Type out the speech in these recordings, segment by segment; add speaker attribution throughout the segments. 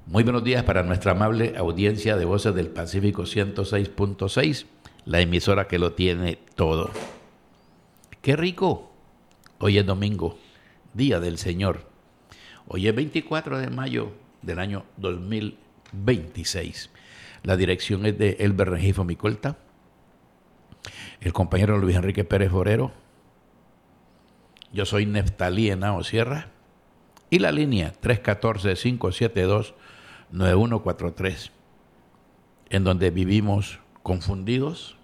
Speaker 1: Muy buenos días para nuestra amable audiencia de Voces del Pacífico 106.6, la emisora que lo tiene todo. ¡Qué rico! Hoy es domingo, Día del Señor. Hoy es 24 de mayo del año 2026. La dirección es de Elber Rengifo Micolta, el compañero Luis Enrique Pérez Forero. Yo soy Neftalí Henao Sierra y la línea 314-572-9143, en donde vivimos confundidos.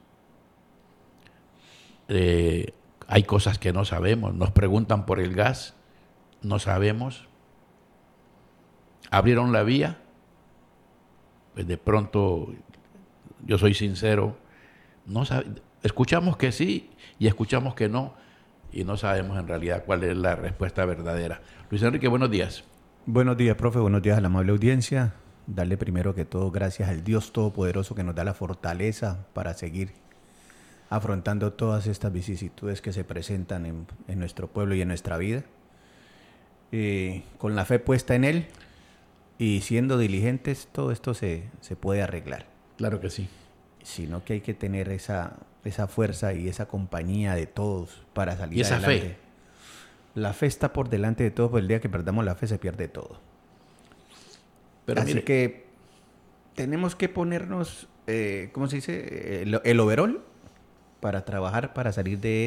Speaker 1: Hay cosas que no sabemos. Nos preguntan por el gas, no sabemos. Abrieron la vía, pues de pronto, yo soy sincero, no escuchamos que sí y escuchamos que no, y no sabemos en realidad cuál es la respuesta verdadera. Luis Enrique, buenos días.
Speaker 2: Buenos días, profe. Buenos días a la amable audiencia. Darle primero que todo gracias al Dios Todopoderoso que nos da la fortaleza para seguir afrontando todas estas vicisitudes que se presentan en nuestro pueblo y en nuestra vida. Con la fe puesta en Él y siendo diligentes, todo esto se puede arreglar.
Speaker 1: Claro que sí.
Speaker 2: Sino que hay que tener esa fuerza y esa compañía de todos para salir
Speaker 1: y esa
Speaker 2: adelante.
Speaker 1: Fe.
Speaker 2: La fe está por delante de todo, pues el día que perdamos la fe se pierde todo.
Speaker 1: Pero
Speaker 2: así que tenemos que ponernos, ¿cómo se dice? El overall para trabajar, para salir de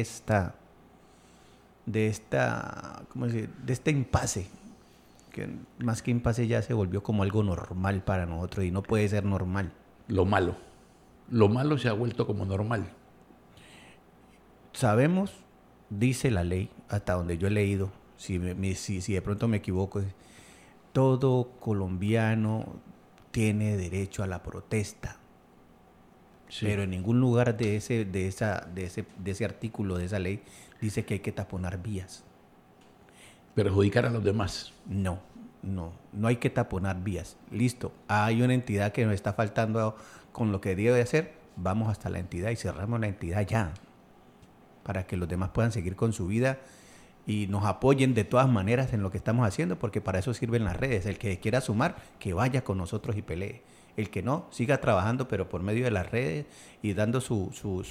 Speaker 2: ¿cómo se dice? De este impasse, que más que impasse ya se volvió como algo normal para nosotros y no puede ser normal.
Speaker 1: Lo malo se ha vuelto como normal.
Speaker 2: Sabemos, dice la ley, hasta donde yo he leído, si de pronto me equivoco, todo colombiano tiene derecho a la protesta. Sí. Pero en ningún lugar de ese artículo, de esa ley, dice que hay que taponar vías.
Speaker 1: Perjudicar a los demás.
Speaker 2: No hay que taponar vías. Listo, hay una entidad que nos está faltando con lo que debe de hacer, vamos hasta la entidad y cerramos la entidad ya, para que los demás puedan seguir con su vida y nos apoyen de todas maneras en lo que estamos haciendo, porque para eso sirven las redes. El que quiera sumar, que vaya con nosotros y pelee. El que no, siga trabajando, pero por medio de las redes y dando su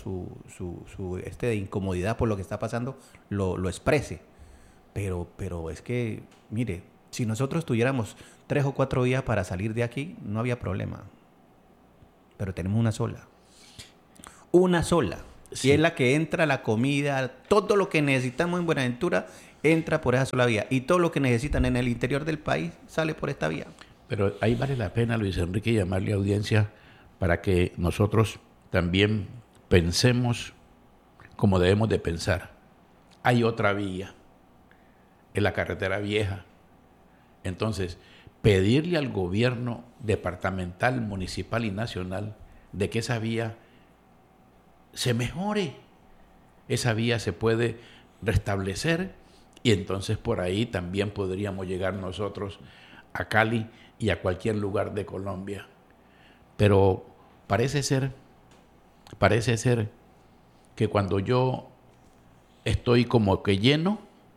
Speaker 2: de incomodidad por lo que está pasando, lo exprese. Pero es que, mire, si nosotros tuviéramos 3 o 4 días para salir de aquí, no había problema. Pero tenemos una sola. Una sola. Sí. Y es la que entra la comida, todo lo que necesitamos en Buenaventura entra por esa sola vía. Y todo lo que necesitan en el interior del país sale por esta vía.
Speaker 1: Pero ahí vale la pena, Luis Enrique, llamarle a audiencia para que nosotros también pensemos como debemos de pensar. Hay otra vía, en la carretera vieja. Entonces, pedirle al gobierno departamental, municipal y nacional de que esa vía se mejore. Esa vía se puede restablecer y entonces por ahí también podríamos llegar nosotros a Cali y a cualquier lugar de Colombia. Pero parece ser que cuando yo estoy como que lleno,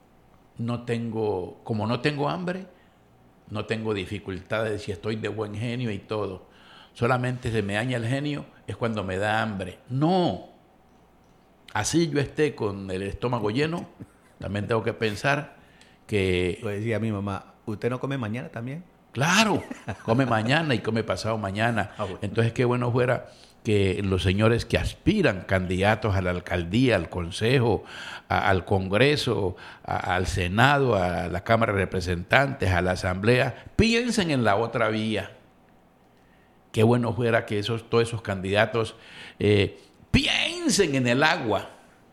Speaker 1: como no tengo hambre, no tengo dificultades si estoy de buen genio y todo. Solamente se me daña el genio es cuando me da hambre. No. Así yo esté con el estómago lleno, también tengo que pensar que...
Speaker 2: Lo decía mi mamá, ¿usted no come mañana también?
Speaker 1: Claro, come mañana y come pasado mañana. Bueno. Entonces, qué bueno fuera que los señores que aspiran candidatos a la alcaldía, al consejo, al Congreso, al Senado, a la Cámara de Representantes, a la Asamblea, piensen en la otra vía. Qué bueno fuera que todos esos candidatos piensen en el agua,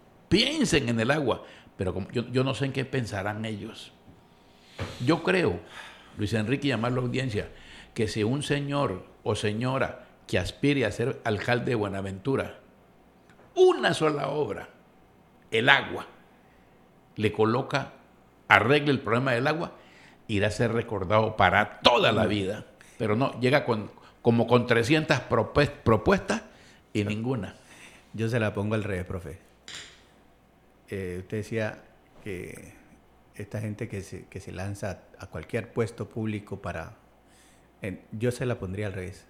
Speaker 1: pero como yo no sé en qué pensarán ellos. Yo creo, Luis Enrique, llamar a la audiencia, que si un señor o señora que aspire a ser alcalde de Buenaventura, una sola obra, el agua, le coloca, arregle el problema del agua, irá a ser recordado para toda la vida. Pero no, llega como con 300 propuestas y ninguna.
Speaker 2: Yo se la pongo al revés, profe. Usted decía que esta gente que se lanza a cualquier puesto público para Yo se la pondría al revés.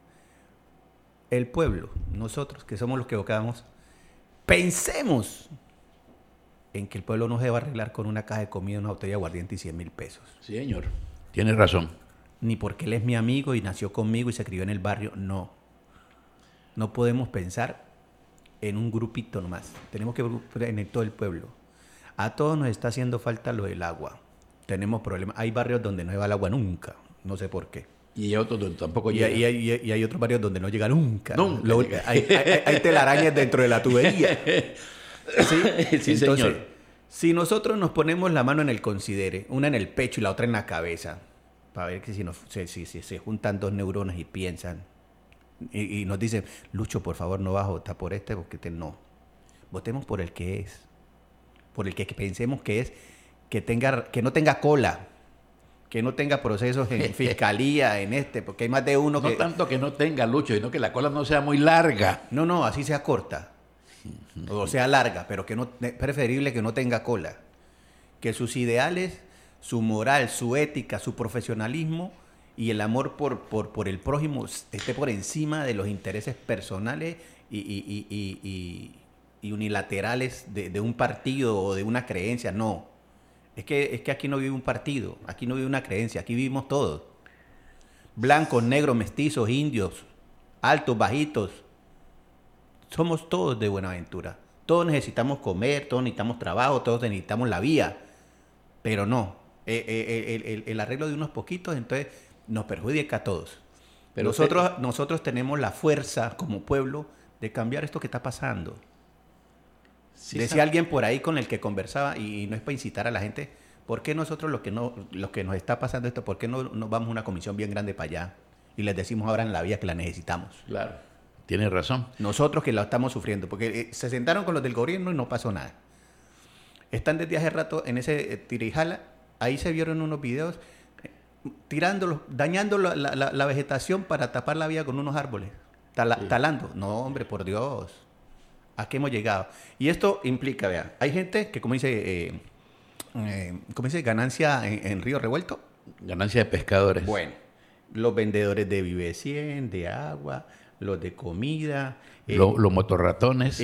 Speaker 2: El pueblo, nosotros que somos los que evocamos, pensemos en que el pueblo no se va a arreglar con una caja de comida, una botella de aguardiente y 100.000 pesos.
Speaker 1: Sí, señor. Tienes razón.
Speaker 2: Ni porque él es mi amigo y nació conmigo y se crió en el barrio, no. No podemos pensar en un grupito nomás. Tenemos que en todo el pueblo. A todos nos está haciendo falta lo del agua. Tenemos problemas. Hay barrios donde no se va el agua nunca. No sé por qué.
Speaker 1: Y hay otros donde tampoco
Speaker 2: Y
Speaker 1: llega.
Speaker 2: hay otros barrios donde no llega nunca.
Speaker 1: Nunca llega.
Speaker 2: Hay telarañas dentro de la tubería. ¿Sí?
Speaker 1: Sí,
Speaker 2: Entonces,
Speaker 1: señor.
Speaker 2: si nosotros nos ponemos la mano en el considere, una en el pecho y la otra en la cabeza, para ver que si se juntan dos neuronas y piensan, y nos dicen, Lucho, por favor, no vas a votar por este, porque no. Votemos por el que es. Por el que pensemos que es, que no tenga cola, que no tenga procesos en fiscalía, porque hay más de uno
Speaker 1: No
Speaker 2: que...
Speaker 1: tanto que no tenga, Lucho, sino que la cola no sea muy larga.
Speaker 2: No, así sea corta. O sea larga, pero que no, preferible que no tenga cola. Que sus ideales, su moral, su ética, su profesionalismo y el amor por el prójimo esté por encima de los intereses personales y unilaterales de un partido o de una creencia. No. Es que aquí no vive un partido, aquí no vive una creencia, aquí vivimos todos. Blancos, negros, mestizos, indios, altos, bajitos. Somos todos de Buenaventura. Todos necesitamos comer, todos necesitamos trabajo, todos necesitamos la vía. Pero no, el arreglo de unos poquitos entonces nos perjudica a todos. Pero nosotros tenemos la fuerza como pueblo de cambiar esto que está pasando.
Speaker 1: Sí,
Speaker 2: Decía alguien por ahí con el que conversaba, y no es para incitar a la gente, ¿por qué nosotros los que nos está pasando esto, por qué no vamos a una comisión bien grande para allá y les decimos ahora en la vía que la necesitamos?
Speaker 1: Claro. Tienes razón.
Speaker 2: Nosotros que la estamos sufriendo, porque se sentaron con los del gobierno y no pasó nada. Están desde hace rato en ese tirijala, ahí se vieron unos videos dañando la vegetación para tapar la vía con unos árboles, talando. No, hombre, por Dios, ¿a qué hemos llegado? Y esto implica, vea, hay gente que, como dice, ganancia en Río Revuelto.
Speaker 1: Ganancia de pescadores.
Speaker 2: Bueno, los vendedores de Vive 100, de agua, los de comida,
Speaker 1: los motorratones.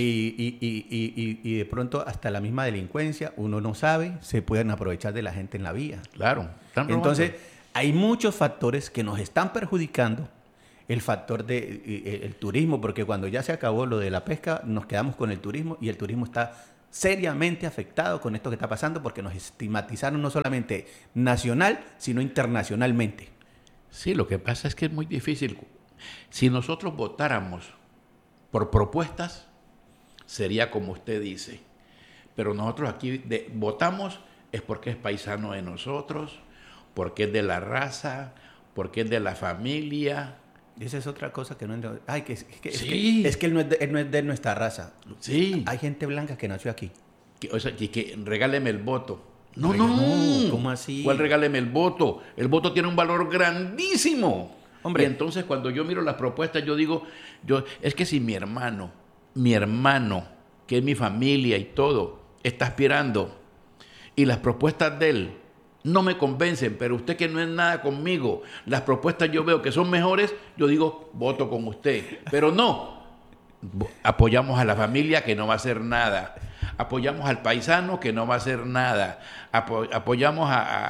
Speaker 2: Y de pronto hasta la misma delincuencia, uno no sabe, se pueden aprovechar de la gente en la vía.
Speaker 1: Claro.
Speaker 2: Entonces, hay muchos factores que nos están perjudicando. El factor el turismo, porque cuando ya se acabó lo de la pesca, nos quedamos con el turismo y el turismo está seriamente afectado con esto que está pasando porque nos estigmatizaron no solamente nacional, sino internacionalmente.
Speaker 1: Sí, lo que pasa es que es muy difícil. Si nosotros votáramos por propuestas, sería como usted dice. Pero nosotros aquí votamos es porque es paisano de nosotros, porque es de la raza, porque es de la familia.
Speaker 2: Esa es otra cosa que no entiendo. Ay,
Speaker 1: Sí.
Speaker 2: es que él no es de nuestra raza.
Speaker 1: Sí.
Speaker 2: Hay gente blanca que nació aquí.
Speaker 1: O sea, que regáleme el voto. No.
Speaker 2: ¿Cómo así?
Speaker 1: ¿Cuál regáleme el voto? El voto tiene un valor grandísimo.
Speaker 2: Hombre.
Speaker 1: Y entonces cuando yo miro las propuestas, yo digo, es que si mi hermano, que es mi familia y todo, está aspirando, y las propuestas de él no me convencen, pero usted que no es nada conmigo, las propuestas yo veo que son mejores, yo digo, voto con usted. Pero no, apoyamos a la familia que no va a hacer nada, apoyamos al paisano que no va a hacer nada, apoyamos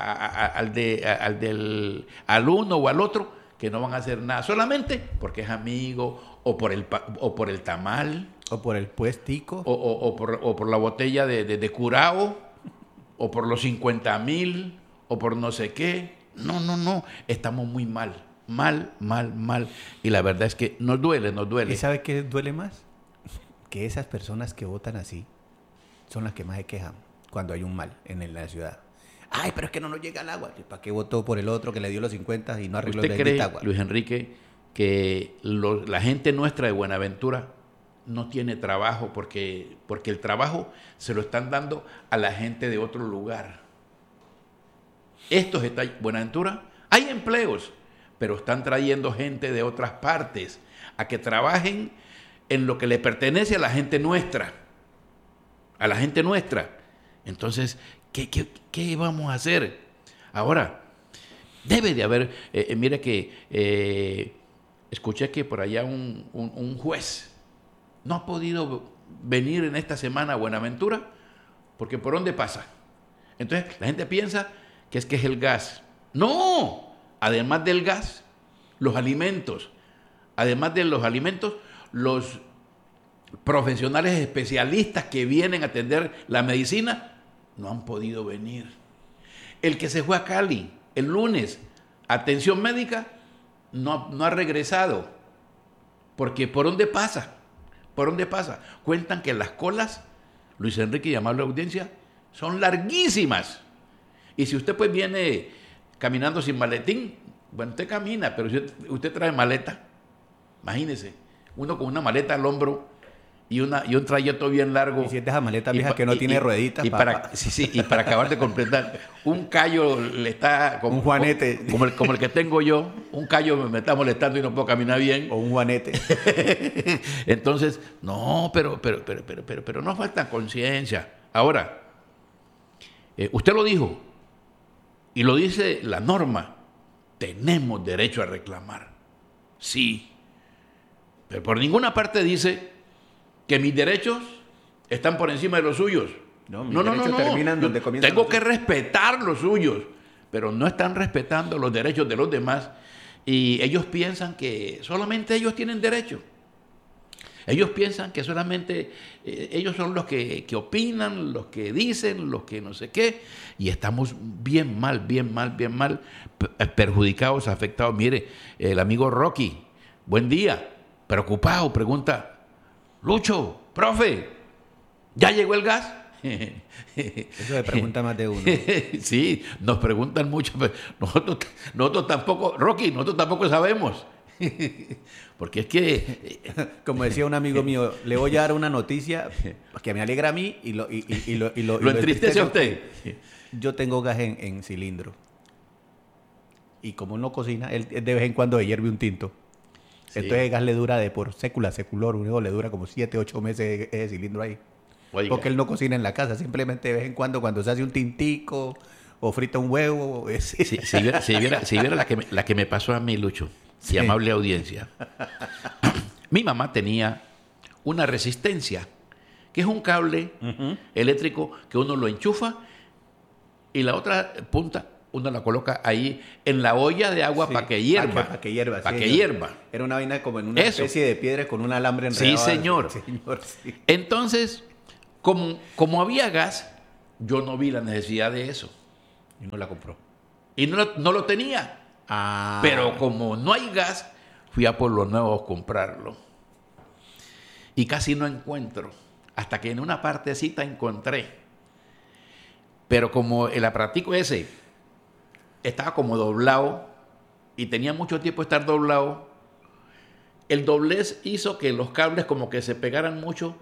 Speaker 1: al uno o al otro que no van a hacer nada, solamente porque es amigo, o por el tamal,
Speaker 2: o por el puestico,
Speaker 1: o por la botella de curao, o por los 50,000, o por no sé qué. No, estamos muy mal. Y la verdad es que nos duele.
Speaker 2: ¿Y sabe qué duele más? Que esas personas que votan así son las que más se quejan cuando hay un mal en la ciudad. Ay, pero es que no nos llega el agua. ¿Para qué votó por el otro que le dio los 50 y no arregló el
Speaker 1: ¿Usted cree,
Speaker 2: agua?
Speaker 1: Luis Enrique, que la gente nuestra de Buenaventura no tiene trabajo porque el trabajo se lo están dando a la gente de otro lugar? Buenaventura, hay empleos, pero están trayendo gente de otras partes a que trabajen en lo que le pertenece a la gente nuestra. Entonces, ¿qué vamos a hacer? Ahora, Debe de haber, mire que escuché que por allá un juez no ha podido venir en esta semana a Buenaventura porque ¿por dónde pasa? Entonces la gente piensa que es el gas. No, además del gas, los alimentos. Además de los alimentos, los profesionales especialistas que vienen a atender la medicina no han podido venir. El que se fue a Cali el lunes, atención médica, no ha regresado. Porque ¿por dónde pasa? ¿Por dónde pasa? Cuentan que las colas, Luis Enrique y amable audiencia, son larguísimas. Y si usted pues viene caminando sin maletín, bueno, usted camina, pero si usted trae maleta, imagínese, uno con una maleta al hombro y un trayecto bien largo.
Speaker 2: Y si es de esa maleta vieja que no tiene rueditas.
Speaker 1: Y para acabar de completar, un callo le está...
Speaker 2: un juanete.
Speaker 1: Como el que tengo yo, un callo me está molestando y no puedo caminar bien.
Speaker 2: O un juanete.
Speaker 1: Entonces, no, pero no falta conciencia. Ahora, usted lo dijo, y lo dice la norma, tenemos derecho a reclamar. Sí. Pero por ninguna parte dice que mis derechos están por encima de los suyos.
Speaker 2: No. Terminan donde comienzan.
Speaker 1: Tengo que respetar los suyos, pero no están respetando los derechos de los demás y ellos piensan que solamente ellos tienen derecho. Ellos piensan que solamente ellos son los que opinan, los que dicen, los que no sé qué, y estamos bien mal, perjudicados, afectados. Mire, el amigo Rocky, buen día, preocupado, pregunta, Lucho, profe, ¿ya llegó el gas?
Speaker 2: Eso se pregunta más de uno.
Speaker 1: Sí, nos preguntan mucho, pero nosotros tampoco, Rocky, nosotros tampoco sabemos. Porque es que...
Speaker 2: Como decía un amigo mío, le voy a dar una noticia que me alegra a mí y lo
Speaker 1: entristece a usted.
Speaker 2: Yo tengo gas en cilindro. Y como no cocina, él de vez en cuando se hierve un tinto. Sí. Entonces el gas le dura de por seculor, le dura como 7, 8 meses ese cilindro ahí. Oiga. Porque él no cocina en la casa, simplemente de vez en cuando se hace un tintico o frita un huevo.
Speaker 1: Si viera la que me pasó a mí, Lucho, y amable audiencia. Mi mamá tenía una resistencia, que es un cable eléctrico que uno lo enchufa y la otra punta uno la coloca ahí en la olla de agua para que hierva.
Speaker 2: Para que hierva.
Speaker 1: Para que hierva.
Speaker 2: Era una vaina como en una especie de piedra con un alambre enredado.
Speaker 1: Sí, señor. Sí. Entonces, como había gas, yo no vi la necesidad de eso.
Speaker 2: Y no la compró.
Speaker 1: Y no lo tenía. Pero como no hay gas, fui a Pueblo Nuevo a comprarlo. Y casi no encuentro. Hasta que en una partecita encontré. Pero como el aparatico ese estaba como doblado y tenía mucho tiempo de estar doblado, el doblez hizo que los cables como que se pegaran mucho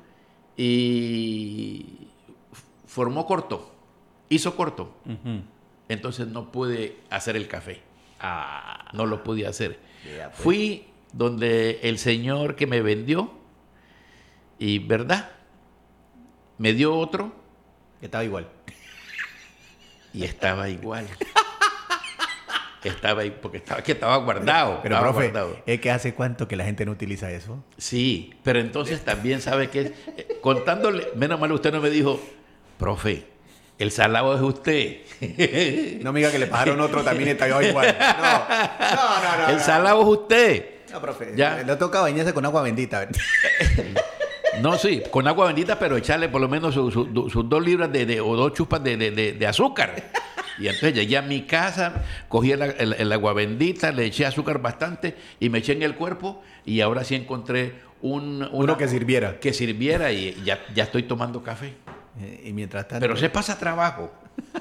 Speaker 1: y formó corto. Hizo corto. Entonces no pude hacer el café. No lo pude hacer.
Speaker 2: Pues.
Speaker 1: Fui donde el señor que me vendió y, ¿verdad? Me dio otro.
Speaker 2: Estaba igual.
Speaker 1: Y estaba igual. Porque estaba guardado.
Speaker 2: Pero profe, guardado. ¿Es que hace cuánto que la gente no utiliza eso?
Speaker 1: Sí, pero entonces también sabe que contándole, menos mal usted no me dijo, profe, el salado es usted.
Speaker 2: No me diga que le pagaron otro también estaba igual. No.
Speaker 1: El salado es usted.
Speaker 2: No, profe,
Speaker 1: ¿Ya?
Speaker 2: le toca bañarse con agua bendita.
Speaker 1: No, sí, con agua bendita, pero echarle por lo menos sus 2 libras o 2 chupas de azúcar. Y entonces llegué a mi casa, cogí el agua bendita, le eché azúcar bastante y me eché en el cuerpo y ahora sí encontré
Speaker 2: uno que sirviera.
Speaker 1: Que sirviera y ya estoy tomando café.
Speaker 2: Y mientras tanto...
Speaker 1: Pero se pasa trabajo,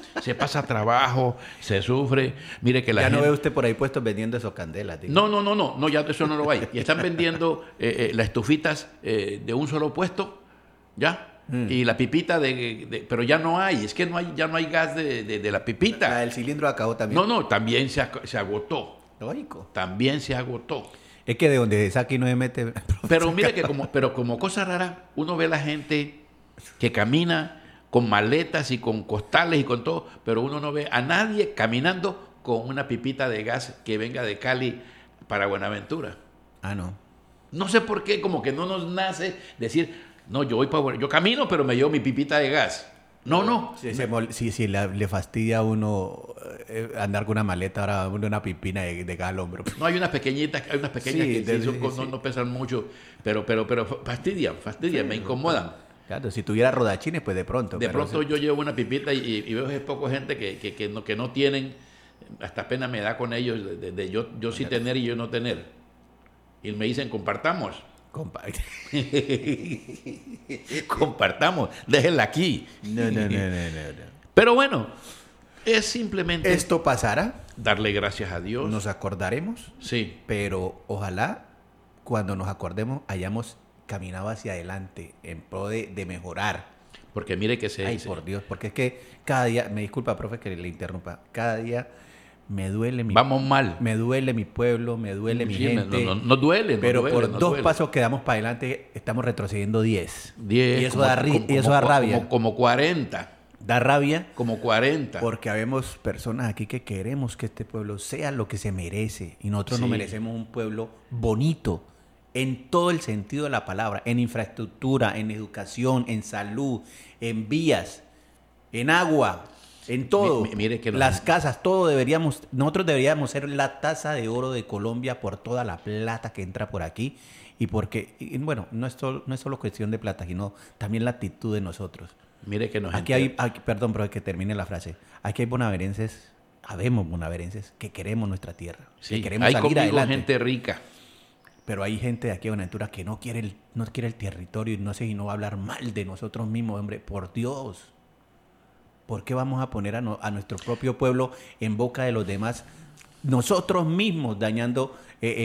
Speaker 1: se sufre. Mire que la gente...
Speaker 2: Ya no ve usted por ahí puestos vendiendo esos candelas. Tío.
Speaker 1: No, ya eso no lo hay. Y están vendiendo las estufitas de un solo puesto, ¿ya? Y la pipita pero ya no hay, es que ya no hay gas de la pipita.
Speaker 2: La del cilindro acabó también.
Speaker 1: No, también se agotó.
Speaker 2: Lógico.
Speaker 1: También se agotó.
Speaker 2: Es que de donde se saca y no se mete.
Speaker 1: Pero mire que como cosa rara, uno ve a la gente que camina con maletas y con costales y con todo, pero uno no ve a nadie caminando con una pipita de gas que venga de Cali para Buenaventura.
Speaker 2: Ah, no.
Speaker 1: No sé por qué, como que no nos nace decir, no, yo camino, pero me llevo mi pipita de gas. No.
Speaker 2: Si le fastidia a uno andar con una maleta, ahora una pipina de gas al hombro.
Speaker 1: No, hay unas pequeñitas
Speaker 2: Sí,
Speaker 1: que sí,
Speaker 2: sí.
Speaker 1: no pesan mucho, pero fastidian, me incomodan.
Speaker 2: Claro, si tuviera rodachines, pues de pronto.
Speaker 1: De
Speaker 2: pero
Speaker 1: pronto
Speaker 2: sí.
Speaker 1: yo llevo una pipita y veo que es poco gente que no tienen, hasta pena me da con ellos, de yo sí tener y yo no tener. Y me dicen, compartamos. Compartamos, déjenla aquí.
Speaker 2: No.
Speaker 1: Pero bueno, es simplemente
Speaker 2: Esto pasará,
Speaker 1: darle gracias a Dios.
Speaker 2: nos acordaremos,
Speaker 1: Sí,
Speaker 2: pero ojalá cuando nos acordemos hayamos caminado hacia adelante en pro de mejorar.
Speaker 1: porque mire que
Speaker 2: Ay, por Dios, porque es que cada día, me disculpa, profe, que le interrumpa, cada día me duele
Speaker 1: vamos mal.
Speaker 2: me duele mi pueblo, me duele mi
Speaker 1: Sí,
Speaker 2: gente.
Speaker 1: nos duele.
Speaker 2: Pero por
Speaker 1: nos
Speaker 2: dos
Speaker 1: duele.
Speaker 2: pasos que damos para adelante, estamos retrocediendo 10.
Speaker 1: 10,
Speaker 2: Y eso da rabia.
Speaker 1: Como 40.
Speaker 2: Da rabia
Speaker 1: Como 40.
Speaker 2: porque habemos personas aquí que queremos que este pueblo sea lo que se merece. Y nosotros nos
Speaker 1: Sí.
Speaker 2: merecemos un pueblo bonito en todo el sentido de la palabra. En infraestructura, en educación, en salud, en vías, en agua, en todo.
Speaker 1: Mire que
Speaker 2: las casas, todo nosotros deberíamos ser la taza de oro de Colombia por toda la plata que entra por aquí. Y porque, bueno, no es solo cuestión de plata, sino también la actitud de nosotros.
Speaker 1: Mire que nos
Speaker 2: Perdón, pero que termine la frase. Aquí hay bonaverenses, habemos bonaverenses que queremos nuestra tierra,
Speaker 1: Sí,
Speaker 2: que queremos
Speaker 1: hay
Speaker 2: salir
Speaker 1: conmigo
Speaker 2: adelante.
Speaker 1: gente rica.
Speaker 2: Pero hay gente de aquí de Buenaventura que no quiere el territorio y no sé si no va a hablar mal de nosotros mismos, hombre, por Dios. ¿Por qué vamos a poner a nuestro propio pueblo en boca de los demás? Nosotros mismos dañando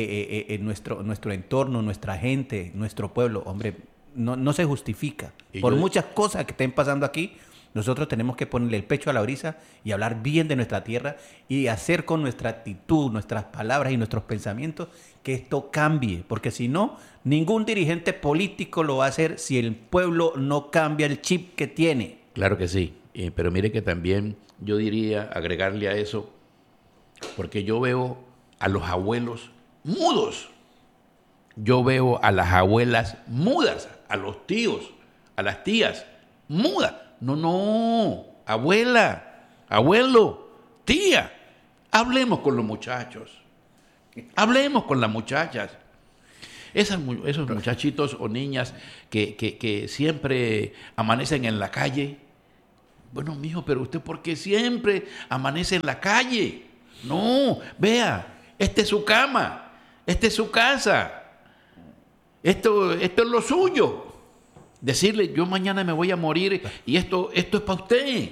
Speaker 2: nuestro entorno, nuestra gente, nuestro pueblo. Hombre, no se justifica.
Speaker 1: Y
Speaker 2: Por
Speaker 1: yo-
Speaker 2: muchas cosas que estén pasando aquí, nosotros tenemos que ponerle el pecho a la brisa y hablar bien de nuestra tierra y hacer con nuestra actitud, nuestras palabras y nuestros pensamientos que esto cambie. Porque si no, ningún dirigente político lo va a hacer si el pueblo no cambia el chip que tiene.
Speaker 1: Claro que sí. Pero mire que también yo diría agregarle a eso, porque yo veo a los abuelos mudos. Yo veo a las abuelas mudas, a los tíos, a las tías mudas. No, abuela, abuelo, tía, hablemos con los muchachos, hablemos con las muchachas. Esos muchachitos o niñas que siempre amanecen en la calle. Bueno, mijo, pero usted ¿por qué siempre amanece en la calle? No, vea, esta es su cama, esta es su casa, esto es lo suyo. Decirle, yo mañana me voy a morir y esto es para usted.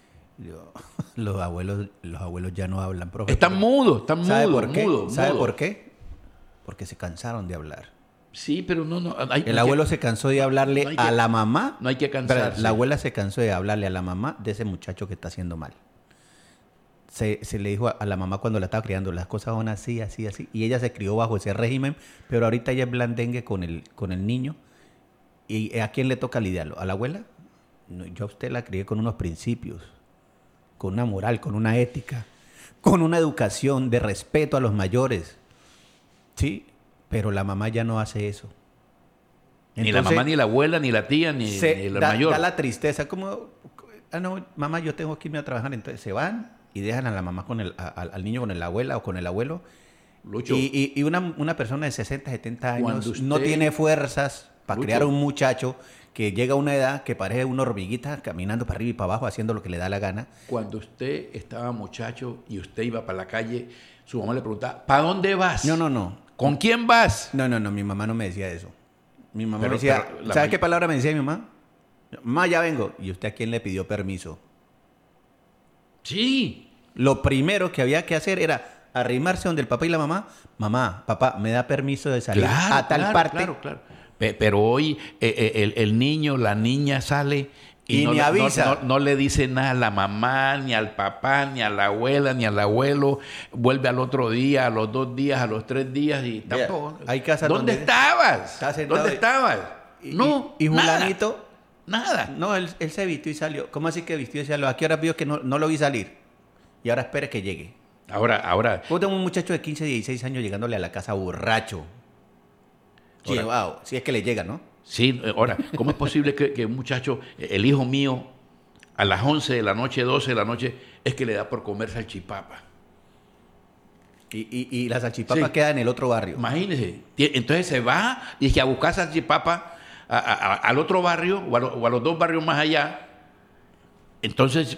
Speaker 2: Los abuelos ya no hablan, profe.
Speaker 1: Están mudos,
Speaker 2: ¿Sabe por qué?
Speaker 1: mudos.
Speaker 2: ¿Sabe por qué? Porque se cansaron de hablar.
Speaker 1: Sí, pero no.
Speaker 2: El abuelo se cansó de hablarle a la mamá.
Speaker 1: No hay que cansarse.
Speaker 2: La abuela se cansó de hablarle a la mamá de ese muchacho que está haciendo mal. Se le dijo a la mamá cuando la estaba criando, las cosas son así, así, así. Y ella se crió bajo ese régimen, pero ahorita ella es blandengue con el niño. ¿Y a quién le toca lidiarlo? ¿A la abuela? No, yo a usted la crié con unos principios, con una moral, con una ética, con una educación de respeto a los mayores. Sí, pero la mamá ya no hace eso.
Speaker 1: Ni la mamá, ni la abuela, ni la tía, ni el mayor.
Speaker 2: Da la tristeza, como, no, mamá, yo tengo que irme a trabajar. Entonces se van y dejan a la mamá al niño con la abuela o con el abuelo.
Speaker 1: Lucho,
Speaker 2: Y una persona de 60, 70 años
Speaker 1: Cuando usted-
Speaker 2: no tiene fuerzas para
Speaker 1: Lucho.
Speaker 2: criar a un muchacho que llega a una edad que parece una hormiguita caminando para arriba y para abajo haciendo lo que le da la gana.
Speaker 1: cuando usted estaba muchacho y usted iba para la calle, su mamá le preguntaba, ¿para dónde vas?
Speaker 2: No.
Speaker 1: ¿Con quién vas?
Speaker 2: No, mi mamá no me decía eso. Mi mamá
Speaker 1: Pero-
Speaker 2: me decía,
Speaker 1: pero la
Speaker 2: ¿sabe
Speaker 1: may-
Speaker 2: qué palabra me decía mi mamá? Mamá, ya vengo. ¿Y usted a quién le pidió permiso?
Speaker 1: Sí.
Speaker 2: Lo primero que había que hacer era arrimarse donde el papá y la mamá. Mamá, papá, ¿me da permiso de salir a tal parte?
Speaker 1: Claro. Pero hoy el niño, la niña sale
Speaker 2: Y ni avisa.
Speaker 1: No le dice nada a la mamá, ni al papá, ni a la abuela, ni al abuelo. Vuelve al otro día, a los 2 días, a los 3 días y
Speaker 2: Vea,
Speaker 1: tampoco.
Speaker 2: hay casas
Speaker 1: ¿Dónde
Speaker 2: donde-
Speaker 1: estabas?
Speaker 2: Está sentado
Speaker 1: ¿Dónde
Speaker 2: y-
Speaker 1: estabas? No,
Speaker 2: y
Speaker 1: nada,
Speaker 2: Julanito,
Speaker 1: nada.
Speaker 2: no, él se vistió y salió. ¿Cómo así que vistió y salió? ¿A qué hora vio que no lo vi salir? Y ahora espere que llegue.
Speaker 1: Ahora.
Speaker 2: Vos tenés un muchacho de 15, 16 años llegándole a la casa borracho. Llevado, si es que le llega, ¿no?
Speaker 1: Sí, ahora, ¿cómo es posible que un muchacho, el hijo mío, a las 11 de la noche, 12 de la noche, es que le da por comer salchipapa?
Speaker 2: Y la salchipapa queda en el otro barrio.
Speaker 1: Imagínese. Entonces se va y es que a buscar salchipapa al otro barrio o a los 2 barrios más allá. Entonces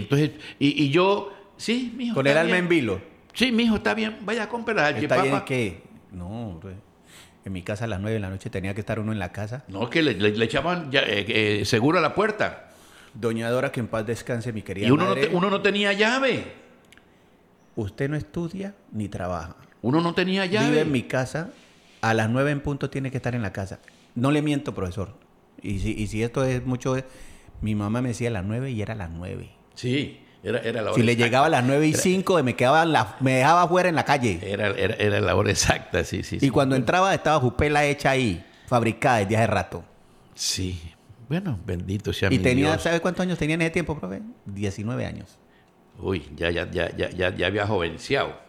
Speaker 1: yo, sí, mijo.
Speaker 2: Con el alma en vilo.
Speaker 1: Sí, mijo, está bien. Vaya a comprar la salchipapa.
Speaker 2: ¿Está bien qué? No, en mi casa a las 9 de la noche tenía que estar uno en la casa.
Speaker 1: No, que le echaban seguro a la puerta.
Speaker 2: Doña Dora, que en paz descanse, mi querida
Speaker 1: y
Speaker 2: madre.
Speaker 1: Uno no tenía llave.
Speaker 2: Usted no estudia ni trabaja.
Speaker 1: Uno no tenía llave.
Speaker 2: Vive en mi casa, a las 9 en punto tiene que estar en la casa. No le miento, profesor. Y si esto es mucho, mi mamá me decía a las 9 y era a las 9.
Speaker 1: Sí, era la hora
Speaker 2: Si le
Speaker 1: exacta.
Speaker 2: llegaba a las 9:05, me dejaba afuera en la calle.
Speaker 1: Era la hora exacta, sí.
Speaker 2: Y cuando entraba estaba jupela hecha ahí, fabricada desde hace rato.
Speaker 1: Sí, bueno, bendito sea mi
Speaker 2: Y tenía,
Speaker 1: Dios.
Speaker 2: ¿sabe cuántos años tenía en ese tiempo, profe? 19 años.
Speaker 1: Uy, ya había jovenciado.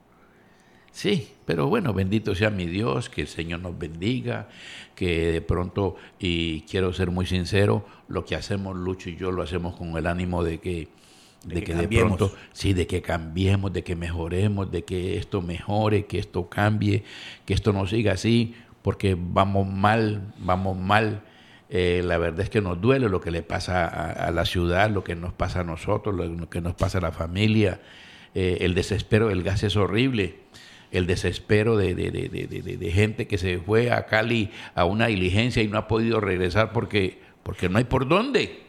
Speaker 1: Sí, pero bueno, bendito sea mi Dios, que el Señor nos bendiga, que de pronto, y quiero ser muy sincero, lo que hacemos Lucho y yo lo hacemos con el ánimo de que de pronto, sí, de que cambiemos, de que mejoremos, de que esto mejore, que esto cambie, que esto no siga así, porque vamos mal. La verdad es que nos duele lo que le pasa a la ciudad, lo que nos pasa a nosotros, lo que nos pasa a la familia. El desespero del gas es horrible. El desespero de gente que se fue a Cali a una diligencia y no ha podido regresar porque no hay por dónde.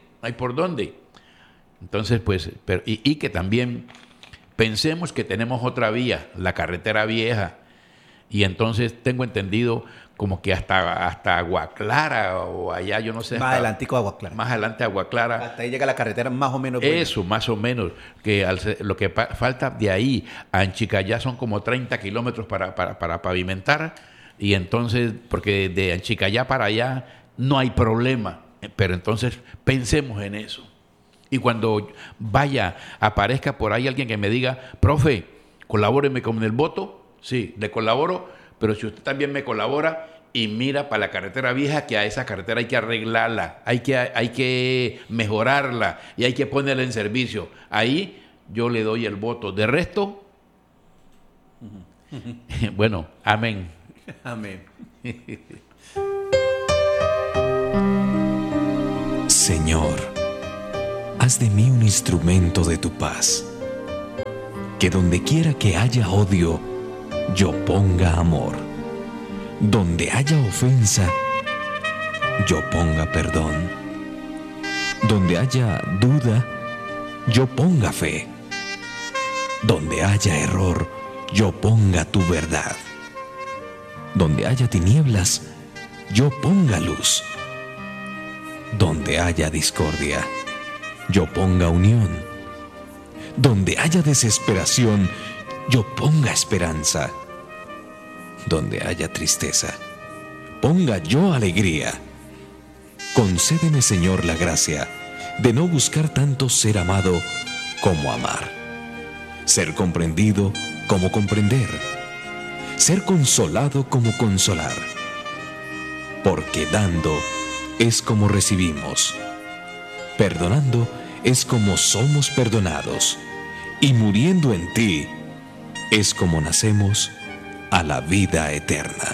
Speaker 1: Entonces, pues, y que también pensemos que tenemos otra vía, la carretera vieja. Y entonces tengo entendido como que hasta Agua Clara o allá, yo no sé.
Speaker 2: Más adelantico Agua Clara.
Speaker 1: Más adelante Agua Clara.
Speaker 2: Hasta ahí llega la carretera más o menos buena.
Speaker 1: Eso, más o menos. Que lo que falta de ahí a Anchicayá son como 30 kilómetros para pavimentar. Y entonces, porque de Anchicayá para allá no hay problema. Pero entonces pensemos en eso. Y cuando aparezca por ahí alguien que me diga, profe, colabóreme con el voto. Sí, le colaboro, pero si usted también me colabora y mira para la carretera vieja, que a esa carretera hay que arreglarla, hay que mejorarla y hay que ponerla en servicio. Ahí yo le doy el voto. De resto, bueno, amén.
Speaker 2: Amén.
Speaker 3: Señor, haz de mí un instrumento de tu paz. Que donde quiera que haya odio, yo ponga amor. Donde haya ofensa, yo ponga perdón. Donde haya duda, yo ponga fe. Donde haya error, yo ponga tu verdad. Donde haya tinieblas, yo ponga luz. Donde haya discordia, yo ponga unión. Donde haya desesperación, yo ponga esperanza. Donde haya tristeza, ponga yo alegría. Concédeme, Señor, la gracia de no buscar tanto ser amado como amar, ser comprendido como comprender, ser consolado como consolar. Porque dando es como recibimos, perdonando es como somos perdonados, y muriendo en ti es como nacemos a la vida eterna.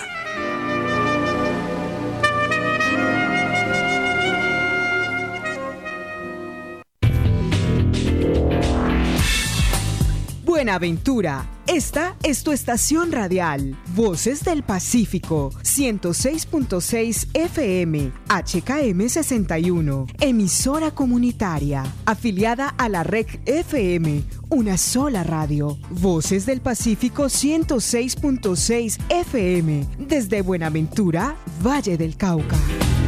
Speaker 4: Buenaventura, esta es tu estación radial, Voces del Pacífico, 106.6 FM, HKM 61, emisora comunitaria, afiliada a la Red FM, una sola radio, Voces del Pacífico 106.6 FM, desde Buenaventura, Valle del Cauca.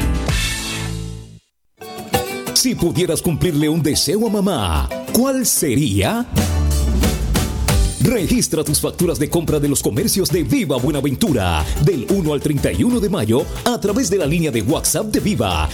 Speaker 5: Si pudieras cumplirle un deseo a mamá, ¿cuál sería? Registra tus facturas de compra de los comercios de Viva Buenaventura del 1 al 31 de mayo a través de la línea de WhatsApp de Viva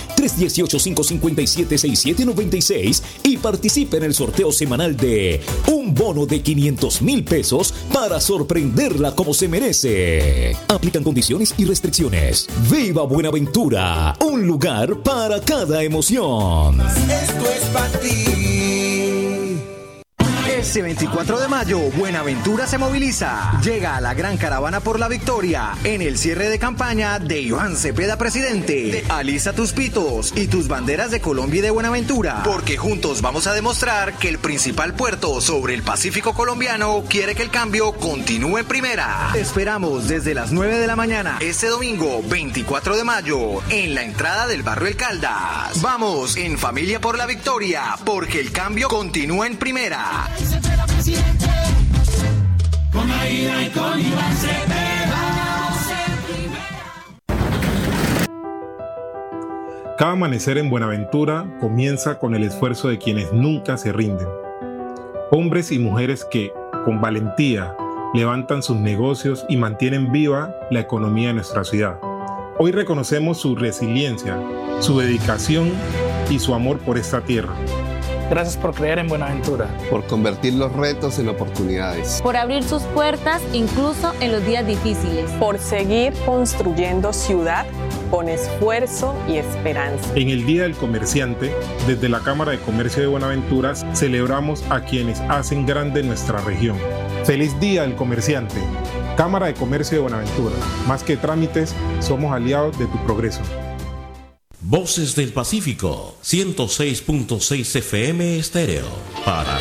Speaker 5: 318-557-6796 y participa en el sorteo semanal de un bono de 500,000 pesos para sorprenderla como se merece. Aplican condiciones y restricciones. Viva Buenaventura, un lugar para cada emoción.
Speaker 6: Esto es para ti.
Speaker 7: Este 24 de mayo, Buenaventura se moviliza. Llega a la Gran Caravana por la Victoria en el cierre de campaña de Iván Cepeda, presidente. Alista tus pitos y tus banderas de Colombia y de Buenaventura, porque juntos vamos a demostrar que el principal puerto sobre el Pacífico colombiano quiere que el cambio continúe en primera. Te esperamos desde las 9 de la mañana este domingo 24 de mayo en la entrada del barrio El Caldas. Vamos en familia por la victoria, porque el cambio continúa en primera.
Speaker 8: Con Aida y con Iván Cepeda.
Speaker 9: Cada amanecer en Buenaventura comienza con el esfuerzo de quienes nunca se rinden. Hombres y mujeres que, con valentía, levantan sus negocios y mantienen viva la economía de nuestra ciudad. Hoy reconocemos su resiliencia, su dedicación y su amor por esta tierra.
Speaker 10: Gracias por creer en Buenaventura.
Speaker 11: Por convertir los retos en oportunidades.
Speaker 12: Por abrir sus puertas incluso en los días difíciles.
Speaker 13: Por seguir construyendo ciudad con esfuerzo y esperanza.
Speaker 9: En el Día del Comerciante, desde la Cámara de Comercio de Buenaventura, celebramos a quienes hacen grande nuestra región. ¡Feliz Día del Comerciante! Cámara de Comercio de Buenaventura. Más que trámites, somos aliados de tu progreso.
Speaker 14: Voces del Pacífico, 106.6 FM estéreo, para